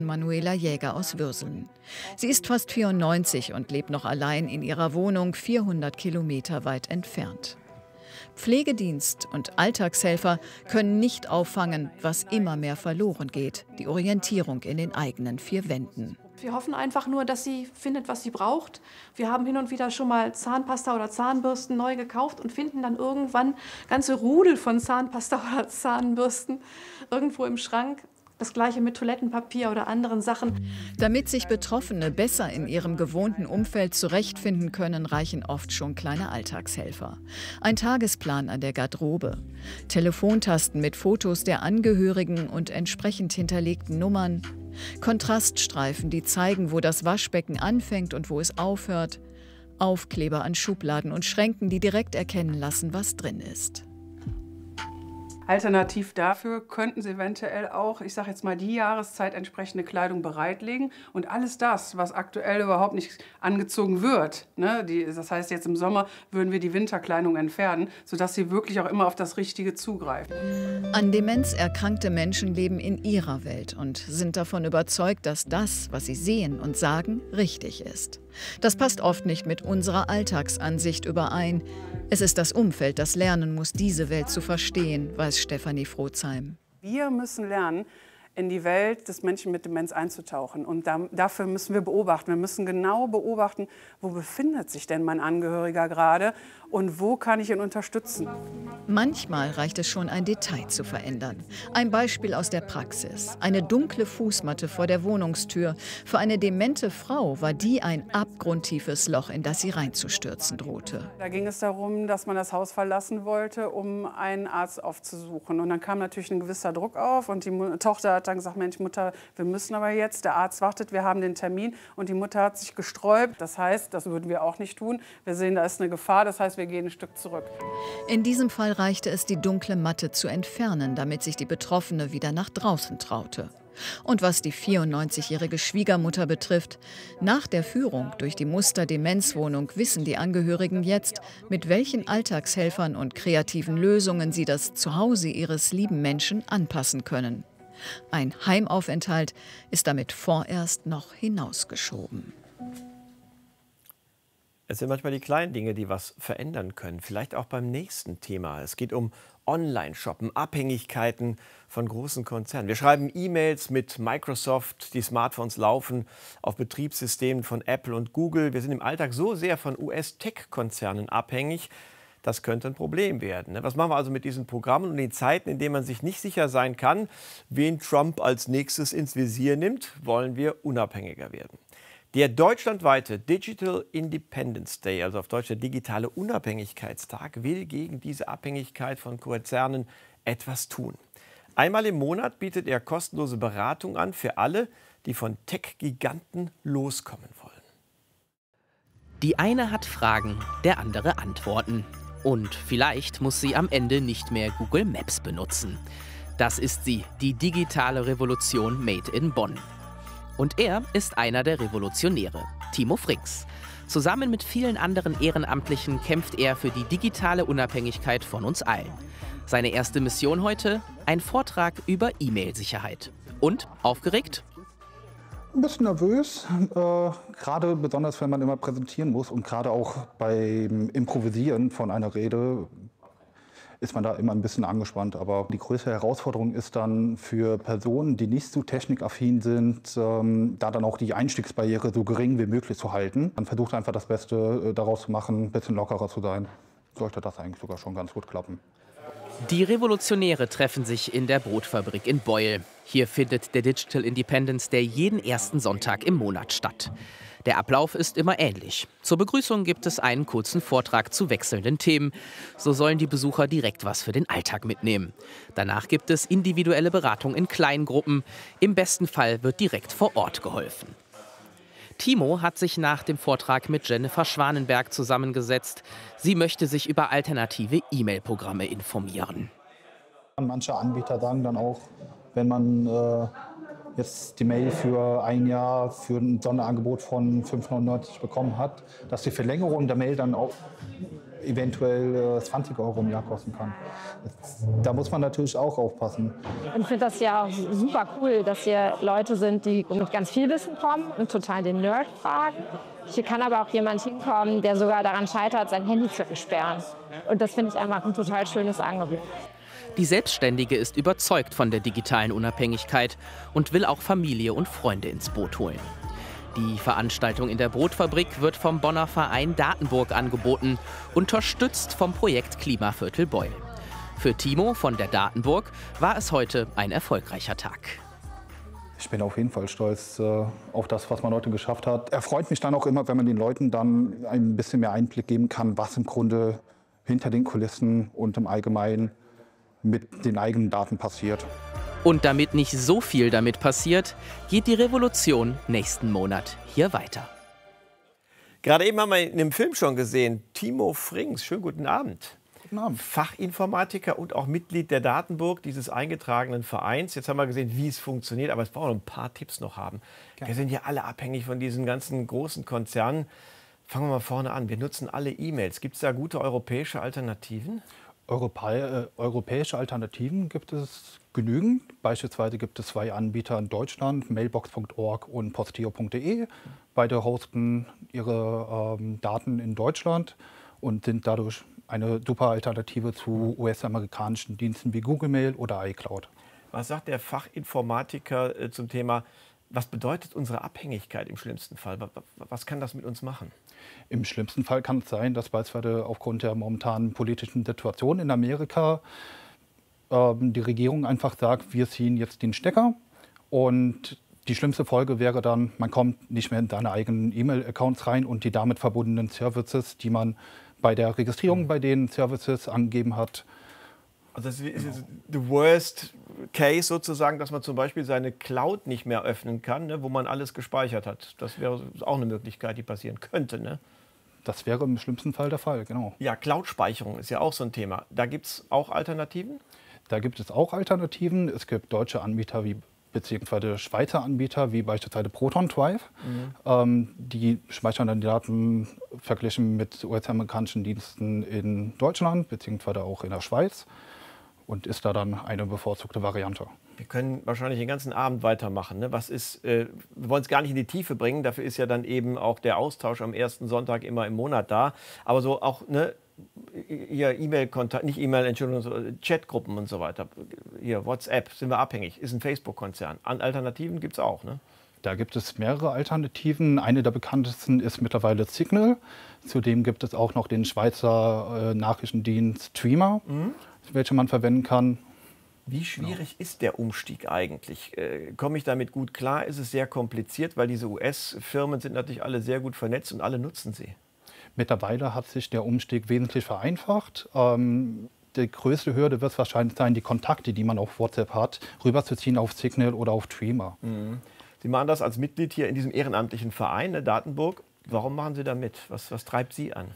Manuela Jäger aus Würseln. Sie ist fast 94 und lebt noch allein in ihrer Wohnung 400 Kilometer weit entfernt. Pflegedienst und Alltagshelfer können nicht auffangen, was immer mehr verloren geht, die Orientierung in den eigenen vier Wänden. Wir hoffen einfach nur, dass sie findet, was sie braucht. Wir haben hin und wieder schon mal Zahnpasta oder Zahnbürsten neu gekauft und finden dann irgendwann ganze Rudel von Zahnpasta oder Zahnbürsten irgendwo im Schrank. Das Gleiche mit Toilettenpapier oder anderen Sachen. Damit sich Betroffene besser in ihrem gewohnten Umfeld zurechtfinden können, reichen oft schon kleine Alltagshelfer. Ein Tagesplan an der Garderobe, Telefontasten mit Fotos der Angehörigen und entsprechend hinterlegten Nummern, Kontraststreifen, die zeigen, wo das Waschbecken anfängt und wo es aufhört, Aufkleber an Schubladen und Schränken, die direkt erkennen lassen, was drin ist. Alternativ dafür könnten Sie eventuell auch, ich sage jetzt mal, die Jahreszeit entsprechende Kleidung bereitlegen und alles das, was aktuell überhaupt nicht angezogen wird, ne, das heißt jetzt im Sommer würden wir die Winterkleidung entfernen, sodass Sie wirklich auch immer auf das Richtige zugreifen. An Demenz erkrankte Menschen leben in ihrer Welt und sind davon überzeugt, dass das, was sie sehen und sagen, richtig ist. Das passt oft nicht mit unserer Alltagsansicht überein. Es ist das Umfeld, das lernen muss, diese Welt zu verstehen, weiß Stefanie Frotzheim. Wir müssen lernen, in die Welt des Menschen mit Demenz einzutauchen. Und dafür müssen wir beobachten. Wir müssen genau beobachten, wo befindet sich denn mein Angehöriger gerade und wo kann ich ihn unterstützen. Manchmal reicht es schon, ein Detail zu verändern. Ein Beispiel aus der Praxis. Eine dunkle Fußmatte vor der Wohnungstür. Für eine demente Frau war die ein abgrundtiefes Loch, in das sie reinzustürzen drohte. Da ging es darum, dass man das Haus verlassen wollte, um einen Arzt aufzusuchen. Und dann kam natürlich ein gewisser Druck auf und die Tochter hat dann gesagt, Mensch Mutter, wir müssen aber jetzt, der Arzt wartet, wir haben den Termin. Und die Mutter hat sich gesträubt. Das heißt, das würden wir auch nicht tun. Wir sehen, da ist eine Gefahr, das heißt, wir gehen ein Stück zurück. In diesem Fall reichte es, die dunkle Matte zu entfernen, damit sich die Betroffene wieder nach draußen traute. Und was die 94-jährige Schwiegermutter betrifft, nach der Führung durch die Muster-Demenzwohnung wissen die Angehörigen jetzt, mit welchen Alltagshelfern und kreativen Lösungen sie das Zuhause ihres lieben Menschen anpassen können. Ein Heimaufenthalt ist damit vorerst noch hinausgeschoben. Es sind manchmal die kleinen Dinge, die was verändern können. Vielleicht auch beim nächsten Thema. Es geht um Online-Shoppen, Abhängigkeiten von großen Konzernen. Wir schreiben E-Mails mit Microsoft, die Smartphones laufen auf Betriebssystemen von Apple und Google. Wir sind im Alltag so sehr von US-Tech-Konzernen abhängig, das könnte ein Problem werden. Was machen wir also mit diesen Programmen und den Zeiten, in denen man sich nicht sicher sein kann, wen Trump als nächstes ins Visier nimmt, wollen wir unabhängiger werden. Der deutschlandweite Digital Independence Day, also auf Deutsch der digitale Unabhängigkeitstag, will gegen diese Abhängigkeit von Konzernen etwas tun. Einmal im Monat bietet er kostenlose Beratung an für alle, die von Tech-Giganten loskommen wollen. Die eine hat Fragen, der andere Antworten. Und vielleicht muss sie am Ende nicht mehr Google Maps benutzen. Das ist sie, die digitale Revolution Made in Bonn. Und er ist einer der Revolutionäre, Timo Frings. Zusammen mit vielen anderen Ehrenamtlichen kämpft er für die digitale Unabhängigkeit von uns allen. Seine erste Mission heute? Ein Vortrag über E-Mail-Sicherheit. Und aufgeregt? Ein bisschen nervös, gerade besonders, wenn man immer präsentieren muss und gerade auch beim Improvisieren von einer Rede ist man da immer ein bisschen angespannt. Aber die größte Herausforderung ist dann für Personen, die nicht so technikaffin sind, da dann auch die Einstiegsbarriere so gering wie möglich zu halten. Man versucht einfach das Beste daraus zu machen, ein bisschen lockerer zu sein. Sollte das eigentlich sogar schon ganz gut klappen. Die Revolutionäre treffen sich in der Brotfabrik in Beuel. Hier findet der Digital Independence Day jeden ersten Sonntag im Monat statt. Der Ablauf ist immer ähnlich. Zur Begrüßung gibt es einen kurzen Vortrag zu wechselnden Themen. So sollen die Besucher direkt was für den Alltag mitnehmen. Danach gibt es individuelle Beratung in kleinen Gruppen. Im besten Fall wird direkt vor Ort geholfen. Timo hat sich nach dem Vortrag mit Jennifer Schwanenberg zusammengesetzt. Sie möchte sich über alternative E-Mail-Programme informieren. Manche Anbieter sagen dann auch, wenn man jetzt die Mail für ein Jahr für ein Sonderangebot von 5,99 bekommen hat, dass die Verlängerung der Mail dann auch eventuell 20 € im Jahr kosten kann. Da muss man natürlich auch aufpassen. Und ich finde das ja auch super cool, dass hier Leute sind, die mit ganz viel Wissen kommen und total den Nerd fragen. Hier kann aber auch jemand hinkommen, der sogar daran scheitert, sein Handy zu entsperren. Und das finde ich einfach ein total schönes Angebot. Die Selbstständige ist überzeugt von der digitalen Unabhängigkeit und will auch Familie und Freunde ins Boot holen. Die Veranstaltung in der Brotfabrik wird vom Bonner Verein Datenburg angeboten, unterstützt vom Projekt Klimaviertel Beuel. Für Timo von der Datenburg war es heute ein erfolgreicher Tag. Ich bin auf jeden Fall stolz auf das, was man heute geschafft hat. Erfreut mich dann auch immer, wenn man den Leuten dann ein bisschen mehr Einblick geben kann, was im Grunde hinter den Kulissen und im Allgemeinen mit den eigenen Daten passiert. Und damit nicht so viel damit passiert, geht die Revolution nächsten Monat hier weiter. Gerade eben haben wir in dem Film schon gesehen, Timo Frings. Schönen guten Abend. Guten Abend. Fachinformatiker und auch Mitglied der Datenburg, dieses eingetragenen Vereins. Jetzt haben wir gesehen, wie es funktioniert, aber es brauchen wir noch ein paar Tipps noch haben. Wir sind ja alle abhängig von diesen ganzen großen Konzernen. Fangen wir mal vorne an. Wir nutzen alle E-Mails. Gibt es da gute europäische Alternativen? Europäische Alternativen gibt es genügend. Beispielsweise gibt es 2 Anbieter in Deutschland, mailbox.org und posteo.de. Beide hosten ihre Daten in Deutschland und sind dadurch eine super Alternative zu US-amerikanischen Diensten wie Google Mail oder iCloud. Was sagt der Fachinformatiker zum Thema, was bedeutet unsere Abhängigkeit im schlimmsten Fall? Was kann das mit uns machen? Im schlimmsten Fall kann es sein, dass beispielsweise aufgrund der momentanen politischen Situation in Amerika die Regierung einfach sagt, wir ziehen jetzt den Stecker. Und die schlimmste Folge wäre dann, man kommt nicht mehr in seine eigenen E-Mail-Accounts rein und die damit verbundenen Services, die man bei der Registrierung bei den Services angegeben hat. Also das ist the worst case sozusagen, dass man zum Beispiel seine Cloud nicht mehr öffnen kann, ne, wo man alles gespeichert hat. Das wäre auch eine Möglichkeit, die passieren könnte. Ne? Das wäre im schlimmsten Fall der Fall, genau. Ja, Cloud-Speicherung ist ja auch so ein Thema. Da gibt es auch Alternativen? Da gibt es auch Alternativen. Es gibt deutsche Anbieter beziehungsweise Schweizer Anbieter wie beispielsweise Proton Drive. Die speichern dann die Daten verglichen mit US-amerikanischen Diensten in Deutschland beziehungsweise auch in der Schweiz. Und ist da dann eine bevorzugte Variante. Wir können wahrscheinlich den ganzen Abend weitermachen. Ne? Wir wollen es gar nicht in die Tiefe bringen. Dafür ist ja dann eben auch der Austausch am ersten Sonntag immer im Monat da. Aber so auch hier E-Mail-Kontakt, nicht E-Mail, Entschuldigung, so Chatgruppen und so weiter. Hier WhatsApp sind wir abhängig. Ist ein Facebook-Konzern. Alternativen gibt es auch. Ne? Da gibt es mehrere Alternativen. Eine der bekanntesten ist mittlerweile Signal. Zudem gibt es auch noch den Schweizer Nachrichtendienst Streamer, welche man verwenden kann. Wie schwierig ist der Umstieg eigentlich? Komme ich damit gut klar? Ist es sehr kompliziert, weil diese US-Firmen sind natürlich alle sehr gut vernetzt und alle nutzen sie. Mittlerweile hat sich der Umstieg wesentlich vereinfacht. Die größte Hürde wird wahrscheinlich sein, die Kontakte, die man auf WhatsApp hat, rüberzuziehen auf Signal oder auf Streamer. Sie machen das als Mitglied hier in diesem ehrenamtlichen Verein, der Datenburg. Warum machen Sie da mit? Was treibt Sie an?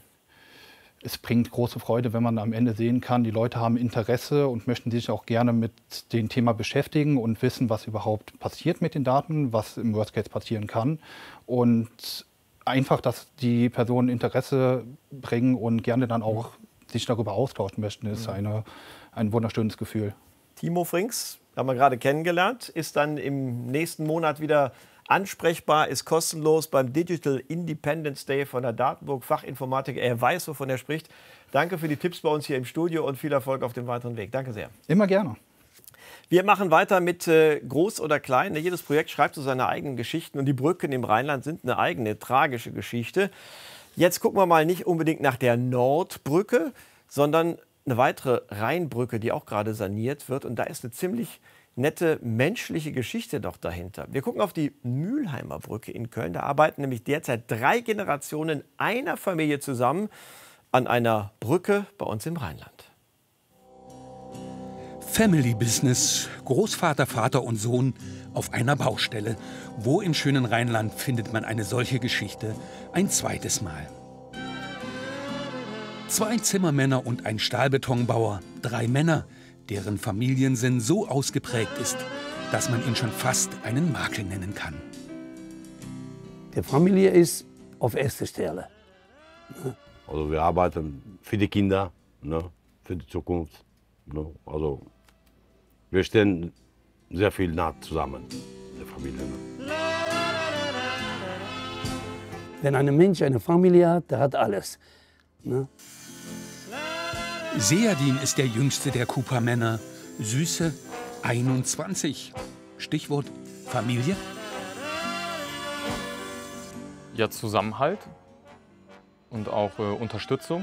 Es bringt große Freude, wenn man am Ende sehen kann, die Leute haben Interesse und möchten sich auch gerne mit dem Thema beschäftigen und wissen, was überhaupt passiert mit den Daten, was im Worst Case passieren kann. Und einfach, dass die Personen Interesse bringen und gerne dann auch sich darüber austauschen möchten, ist ein wunderschönes Gefühl. Timo Frings, haben wir gerade kennengelernt, ist dann im nächsten Monat wieder ansprechbar, ist kostenlos beim Digital Independence Day von der Datenburg, Fachinformatiker. Er weiß, wovon er spricht. Danke für die Tipps bei uns hier im Studio und viel Erfolg auf dem weiteren Weg. Danke sehr. Immer gerne. Wir machen weiter mit Groß oder Klein. Jedes Projekt schreibt so seine eigenen Geschichten und die Brücken im Rheinland sind eine eigene tragische Geschichte. Jetzt gucken wir mal nicht unbedingt nach der Nordbrücke, sondern eine weitere Rheinbrücke, die auch gerade saniert wird. Und da ist eine ziemlich nette menschliche Geschichte doch dahinter. Wir gucken auf die Mülheimer Brücke in Köln. Da arbeiten nämlich derzeit 3 Generationen einer Familie zusammen an einer Brücke bei uns im Rheinland. Family Business, Großvater, Vater und Sohn auf einer Baustelle. Wo im schönen Rheinland findet man eine solche Geschichte ein zweites Mal? 2 Zimmermänner und ein Stahlbetonbauer, 3 Männer, deren Familiensinn so ausgeprägt ist, dass man ihn schon fast einen Makel nennen kann. Die Familie ist auf erster Stelle. Also wir arbeiten für die Kinder, ne, für die Zukunft. Ne. Also wir stehen sehr viel nah zusammen, der Familie. Ne. Wenn ein Mensch eine Familie hat, der hat alles. Ne? Seyadin ist der jüngste der Cooper-Männer. Süße 21. Stichwort Familie. Ja, Zusammenhalt und auch Unterstützung.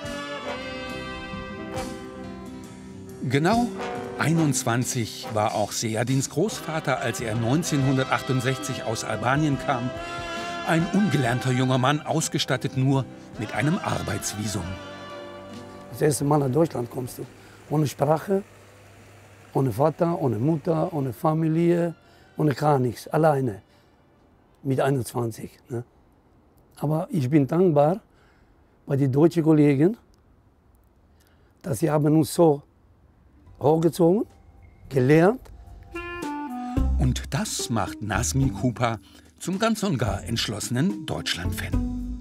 Genau 21 war auch Seyadins Großvater, als er 1968 aus Albanien kam. Ein ungelernter junger Mann, ausgestattet nur mit einem Arbeitsvisum. Das erste Mal nach Deutschland kommst du. Ohne Sprache, ohne Vater, ohne Mutter, ohne Familie, ohne gar nichts. Alleine. Mit 21. Ne? Aber ich bin dankbar bei den deutschen Kollegen, dass sie haben uns so hochgezogen, gelernt. Und das macht Nazmi Cooper zum ganz und gar entschlossenen Deutschland-Fan.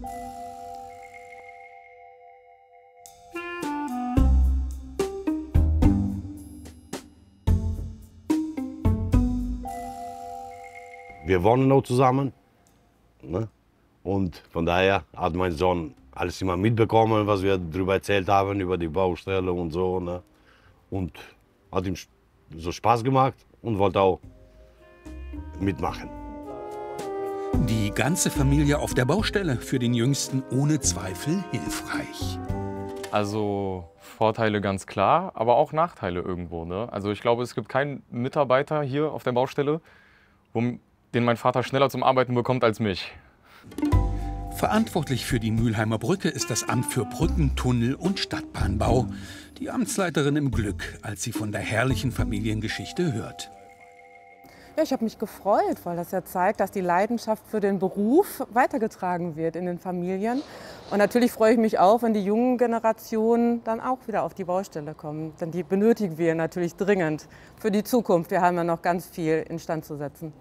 Wir wohnen noch zusammen. Ne? Und von daher hat mein Sohn alles immer mitbekommen, was wir darüber erzählt haben, über die Baustelle und so. Ne? Und hat ihm so Spaß gemacht und wollte auch mitmachen. Die ganze Familie auf der Baustelle, für den Jüngsten ohne Zweifel hilfreich. Also Vorteile ganz klar, aber auch Nachteile irgendwo. Ne? Also ich glaube, es gibt keinen Mitarbeiter hier auf der Baustelle, den mein Vater schneller zum Arbeiten bekommt als mich. Verantwortlich für die Mülheimer Brücke ist das Amt für Brücken, Tunnel und Stadtbahnbau. Die Amtsleiterin im Glück, als sie von der herrlichen Familiengeschichte hört. Ja, ich habe mich gefreut, weil das ja zeigt, dass die Leidenschaft für den Beruf weitergetragen wird in den Familien. Und natürlich freue ich mich auch, wenn die jungen Generationen dann auch wieder auf die Baustelle kommen. Denn die benötigen wir natürlich dringend für die Zukunft. Wir haben ja noch ganz viel instand zu setzen.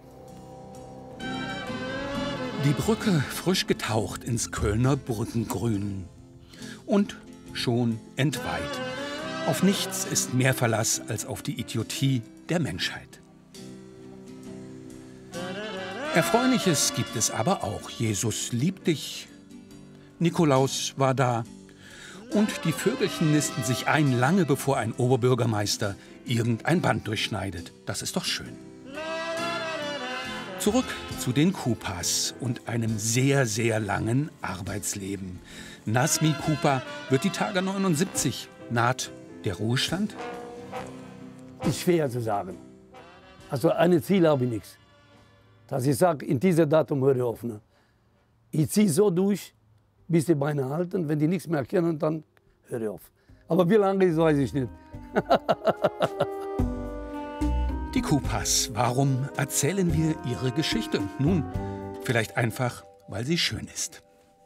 Die Brücke frisch getaucht ins Kölner Brückengrün. Und schon entweiht. Auf nichts ist mehr Verlass als auf die Idiotie der Menschheit. Erfreuliches gibt es aber auch. Jesus liebt dich. Nikolaus war da. Und die Vögelchen nisten sich ein, lange bevor ein Oberbürgermeister irgendein Band durchschneidet. Das ist doch schön. Zurück zu den Coopers und einem sehr, sehr langen Arbeitsleben. Nazmi Cooper wird die Tage 79. Naht der Ruhestand? Ist schwer zu sagen. Also ein Ziel habe ich nichts. Dass ich sage, in diesem Datum höre ich auf. Ne? Ich ziehe so durch, bis die Beine halten. Wenn die nichts mehr kennen, dann höre ich auf. Aber wie lange ist, weiß ich nicht. Die Coopers, warum erzählen wir ihre Geschichte? Nun, vielleicht einfach, weil sie schön ist.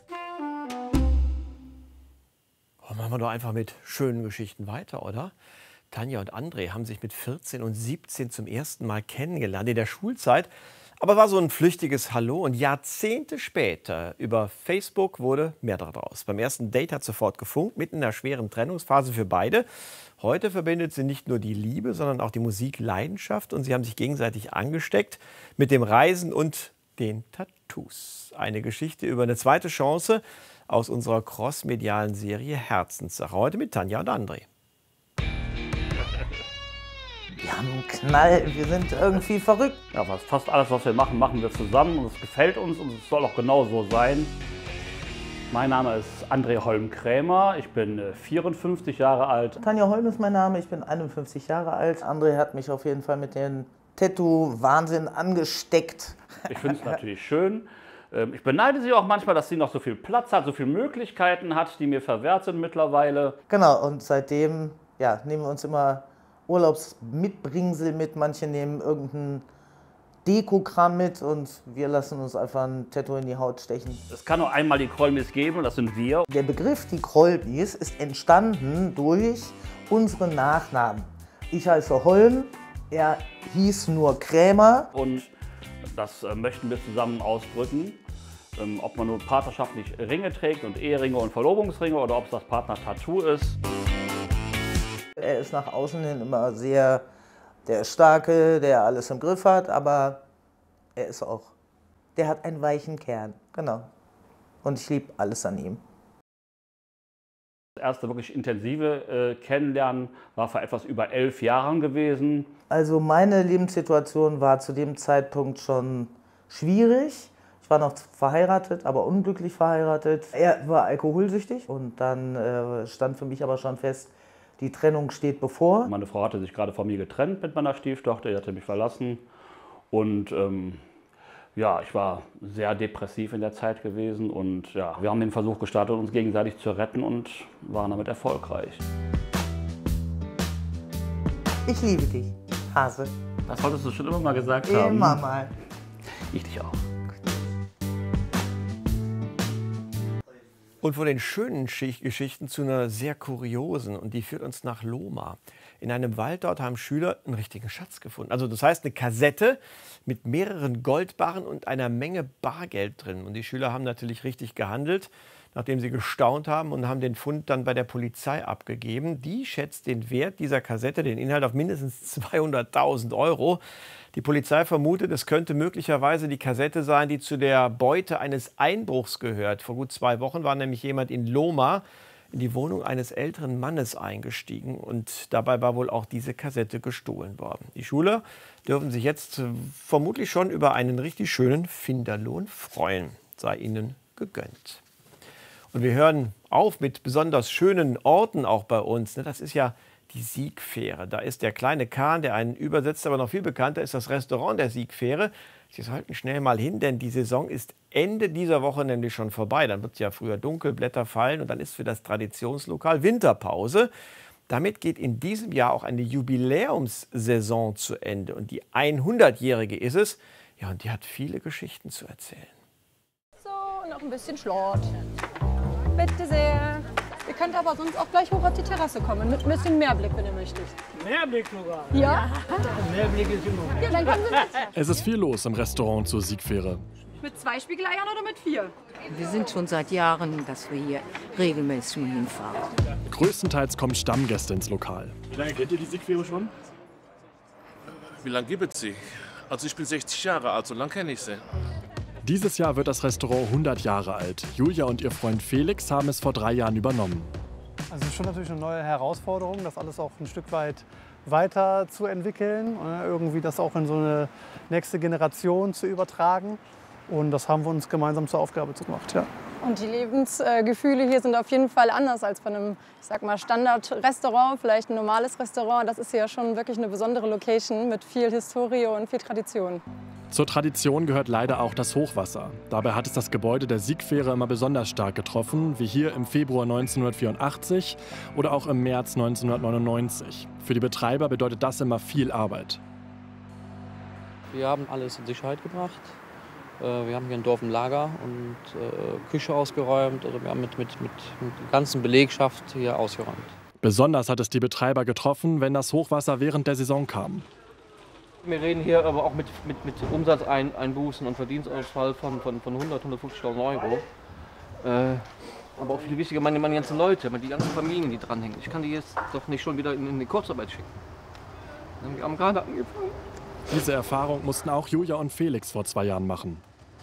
Oh, machen wir doch einfach mit schönen Geschichten weiter, oder? Tanja und André haben sich mit 14 und 17 zum ersten Mal kennengelernt in der Schulzeit. Aber war so ein flüchtiges Hallo und Jahrzehnte später über Facebook wurde mehr daraus. Beim ersten Date hat sofort gefunkt, mitten in einer schweren Trennungsphase für beide. Heute verbindet sie nicht nur die Liebe, sondern auch die Musikleidenschaft und sie haben sich gegenseitig angesteckt mit dem Reisen und den Tattoos. Eine Geschichte über eine zweite Chance aus unserer crossmedialen Serie Herzenssache. Heute mit Tanja und André. Wir haben einen Knall, wir sind irgendwie verrückt. Ja, fast alles, was wir machen, machen wir zusammen und es gefällt uns und es soll auch genau so sein. Mein Name ist André Holm-Krämer, ich bin 54 Jahre alt. Tanja Holm ist mein Name, ich bin 51 Jahre alt. André hat mich auf jeden Fall mit dem Tattoo-Wahnsinn angesteckt. Ich finde es natürlich schön. Ich beneide sie auch manchmal, dass sie noch so viel Platz hat, so viele Möglichkeiten hat, die mir verwehrt sind mittlerweile. Genau, und seitdem ja, nehmen wir uns immer Urlaubsmitbringsel mit. Manche nehmen irgendein Dekokram mit und wir lassen uns einfach ein Tattoo in die Haut stechen. Es kann nur einmal die Krollmis geben und das sind wir. Der Begriff die Krollmis ist entstanden durch unsere Nachnamen. Ich heiße Holm, er hieß nur Krämer. Und das möchten wir zusammen ausdrücken. Ob man nur partnerschaftlich Ringe trägt und Eheringe und Verlobungsringe oder ob es das Partner-Tattoo ist. Er ist nach außen hin immer sehr der Starke, der alles im Griff hat, aber er ist auch, der hat einen weichen Kern, genau. Und ich liebe alles an ihm. Das erste wirklich intensive Kennenlernen war vor etwas über 11 Jahren gewesen. Also meine Lebenssituation war zu dem Zeitpunkt schon schwierig. Ich war noch verheiratet, aber unglücklich verheiratet. Er war alkoholsüchtig und dann stand für mich aber schon fest, die Trennung steht bevor. Meine Frau hatte sich gerade von mir getrennt mit meiner Stieftochter, die hatte mich verlassen. Und ja, ich war sehr depressiv in der Zeit gewesen. Und ja, wir haben den Versuch gestartet, uns gegenseitig zu retten und waren damit erfolgreich. Ich liebe dich, Hase. Das solltest du schon immer mal gesagt haben. Immer mal. Ich dich auch. Und von den schönen Geschichten zu einer sehr kuriosen. Und die führt uns nach Lohmar. In einem Wald dort haben Schüler einen richtigen Schatz gefunden. Also das heißt eine Kassette mit mehreren Goldbarren und einer Menge Bargeld drin. Und die Schüler haben natürlich richtig gehandelt, nachdem sie gestaunt haben und haben den Fund dann bei der Polizei abgegeben. Die schätzt den Wert dieser Kassette, den Inhalt, auf mindestens 200.000 €. Die Polizei vermutet, es könnte möglicherweise die Kassette sein, die zu der Beute eines Einbruchs gehört. Vor gut 2 Wochen war nämlich jemand in Lohmar in die Wohnung eines älteren Mannes eingestiegen. Und dabei war wohl auch diese Kassette gestohlen worden. Die Schüler dürfen sich jetzt vermutlich schon über einen richtig schönen Finderlohn freuen. Sei ihnen gegönnt. Und wir hören auf mit besonders schönen Orten auch bei uns. Das ist ja die Siegfähre. Da ist der kleine Kahn, der einen übersetzt, aber noch viel bekannter ist das Restaurant der Siegfähre. Sie sollten schnell mal hin, denn die Saison ist Ende dieser Woche nämlich schon vorbei. Dann wird es ja früher dunkel, Blätter fallen und dann ist für das Traditionslokal Winterpause. Damit geht in diesem Jahr auch eine Jubiläumssaison zu Ende. Und die 100-jährige ist es. Ja, und die hat viele Geschichten zu erzählen. So, noch ein bisschen Schlort. Bitte sehr. Ihr könnt aber sonst auch gleich hoch auf die Terrasse kommen, mit ein bisschen Mehrblick, wenn ihr möchtet. Mehrblick sogar? Ja. Mehrblick ist immer. Ja, dann kommen Sie mit. Es ist viel los im Restaurant zur Siegfähre. Mit 2 Spiegeleiern oder mit 4? Wir sind schon seit Jahren, dass wir hier regelmäßig hinfahren. Größtenteils kommen Stammgäste ins Lokal. Wie lange kennt ihr die Siegfähre schon? Wie lange gibt es sie? Also ich bin 60 Jahre alt, so lange kenne ich sie. Dieses Jahr wird das Restaurant 100 Jahre alt. Julia und ihr Freund Felix haben es vor 3 Jahren übernommen. Also es ist schon natürlich eine neue Herausforderung, das alles auch ein Stück weit weiter zu entwickeln, irgendwie das auch in so eine nächste Generation zu übertragen. Und das haben wir uns gemeinsam zur Aufgabe gemacht, ja. Und die Lebensgefühle hier sind auf jeden Fall anders als bei einem, ich sag mal, Standard-Restaurant, vielleicht ein normales Restaurant. Das ist ja schon wirklich eine besondere Location mit viel Historie und viel Tradition. Zur Tradition gehört leider auch das Hochwasser. Dabei hat es das Gebäude der Siegfähre immer besonders stark getroffen, wie hier im Februar 1984 oder auch im März 1999. Für die Betreiber bedeutet das immer viel Arbeit. Wir haben alles in Sicherheit gebracht. Wir haben hier ein Dorf im Lager und Küche ausgeräumt. Also wir haben mit der ganzen Belegschaft hier ausgeräumt. Besonders hat es die Betreiber getroffen, wenn das Hochwasser während der Saison kam. Wir reden hier aber auch mit Umsatzeinbußen und Verdienstausfall von 100.000, 150.000 Euro. Aber auch viel wichtiger, meine ganzen Leute, die ganzen Familien, die dranhängen. Ich kann die jetzt doch nicht schon wieder in die Kurzarbeit schicken. Wir haben gerade angefangen. Diese Erfahrung mussten auch Julia und Felix vor 2 Jahren machen.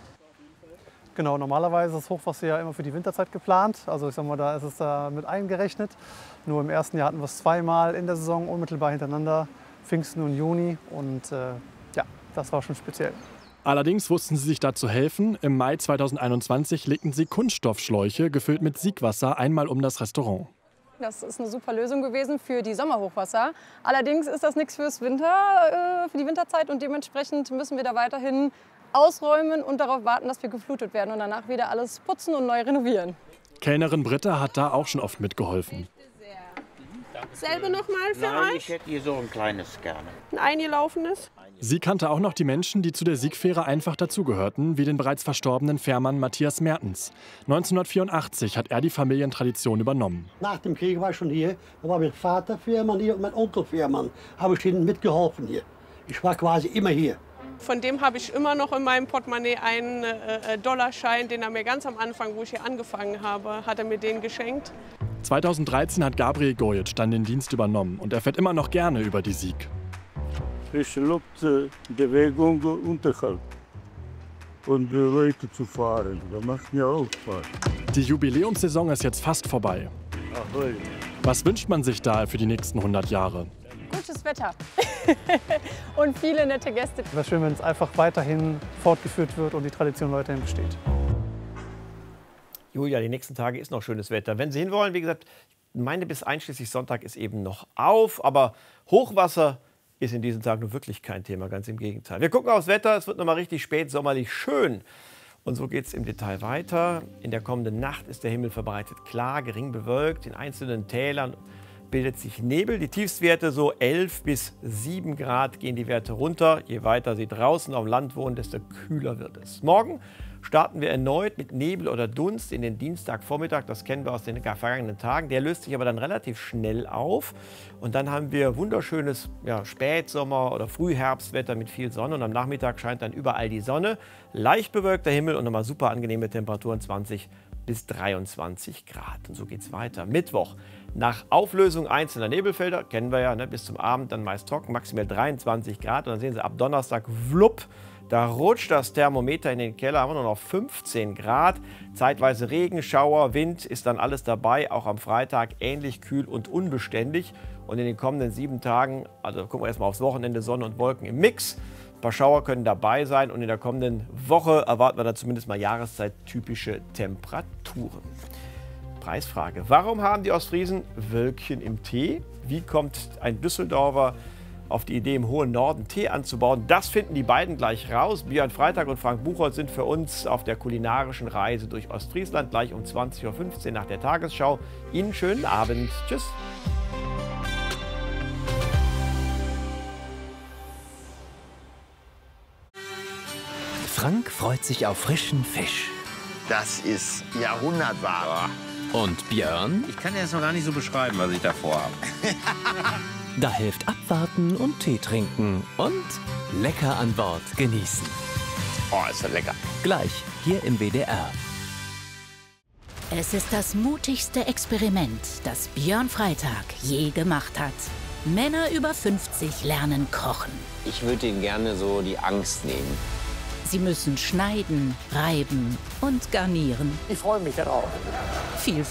Genau, normalerweise ist das Hochwasser ja immer für die Winterzeit geplant. Also ich sag mal, da ist es da mit eingerechnet. Nur im ersten Jahr hatten wir es 2-mal in der Saison unmittelbar hintereinander, Pfingsten und Juni. Und ja, das war schon speziell. Allerdings wussten sie sich da zu helfen. Im Mai 2021 legten sie Kunststoffschläuche, gefüllt mit Siegwasser, einmal um das Restaurant. Das ist eine super Lösung gewesen für die Sommerhochwasser. Allerdings ist das nichts für die Winterzeit und dementsprechend müssen wir da weiterhin ausräumen und darauf warten, dass wir geflutet werden und danach wieder alles putzen und neu renovieren. Kellnerin Britta hat da auch schon oft mitgeholfen. Selbe nochmal für euch? Ich hätte hier so ein kleines gerne. Ein eingelaufenes? Sie kannte auch noch die Menschen, die zu der Siegfähre einfach dazugehörten, wie den bereits verstorbenen Fährmann Matthias Mertens. 1984 hat er die Familientradition übernommen. Nach dem Krieg war ich schon hier. Da war mein Vater Fährmann hier und mein Onkel Fährmann. Habe ich denen mitgeholfen hier. Ich war quasi immer hier. Von dem habe ich immer noch in meinem Portemonnaie einen Dollarschein, den er mir ganz am Anfang, wo ich hier angefangen habe, hat er mir den geschenkt. 2013 hat Gabriel Gojic dann den Dienst übernommen und er fährt immer noch gerne über die Sieg. Ich liebe Bewegung und Unterhalt. Und Leute zu fahren, das macht mir auch Spaß. Die Jubiläumssaison ist jetzt fast vorbei. Ahoi. Was wünscht man sich da für die nächsten 100 Jahre? Gutes Wetter und viele nette Gäste. Es wäre schön, wenn es einfach weiterhin fortgeführt wird und die Tradition weiterhin besteht. Julia, die nächsten Tage ist noch schönes Wetter. Wenn Sie hinwollen, wie gesagt, Gemeinde bis einschließlich Sonntag ist eben noch auf. Aber Hochwasser ist in diesen Tagen nur wirklich kein Thema, ganz im Gegenteil. Wir gucken aufs Wetter, es wird noch mal richtig spät sommerlich schön. Und so geht es im Detail weiter. In der kommenden Nacht ist der Himmel verbreitet klar, gering bewölkt. In einzelnen Tälern bildet sich Nebel. Die Tiefstwerte so 11 bis 7 Grad gehen die Werte runter. Je weiter Sie draußen auf dem Land wohnen, desto kühler wird es. Morgen starten wir erneut mit Nebel oder Dunst in den Dienstagvormittag. Das kennen wir aus den vergangenen Tagen. Der löst sich aber dann relativ schnell auf. Und dann haben wir wunderschönes Spätsommer- oder Frühherbstwetter mit viel Sonne. Und am Nachmittag scheint dann überall die Sonne. Leicht bewölkter Himmel und nochmal super angenehme Temperaturen, 20 bis 23 Grad. Und so geht es weiter. Mittwoch. Nach Auflösung einzelner Nebelfelder, kennen wir ja, bis zum Abend dann meist trocken, maximal 23 Grad. Und dann sehen Sie ab Donnerstag, wlupp, da rutscht das Thermometer in den Keller, haben wir nur noch 15 Grad. Zeitweise Regen, Schauer, Wind ist dann alles dabei. Auch am Freitag ähnlich kühl und unbeständig. Und in den kommenden 7 Tagen, also gucken wir erstmal aufs Wochenende, Sonne und Wolken im Mix. Ein paar Schauer können dabei sein. Und in der kommenden Woche erwarten wir dann zumindest mal jahreszeit-typische Temperaturen. Preisfrage. Warum haben die Ostfriesen Wölkchen im Tee? Wie kommt ein Düsseldorfer auf die Idee, im hohen Norden Tee anzubauen? Das finden die beiden gleich raus. Björn Freitag und Frank Buchholz sind für uns auf der kulinarischen Reise durch Ostfriesland, gleich um 20:15 Uhr nach der Tagesschau. Ihnen schönen Abend. Tschüss. Frank freut sich auf frischen Fisch. Das ist Jahrhundertware. Und Björn? Ich kann dir das noch gar nicht so beschreiben, was ich davor habe. Da hilft abwarten und Tee trinken und lecker an Bord genießen. Oh, ist ja lecker. Gleich hier im WDR. Es ist das mutigste Experiment, das Björn Freitag je gemacht hat. Männer über 50 lernen kochen. Ich würde ihnen gerne so die Angst nehmen. Sie müssen schneiden, reiben und garnieren. Ich freue mich darauf. Viel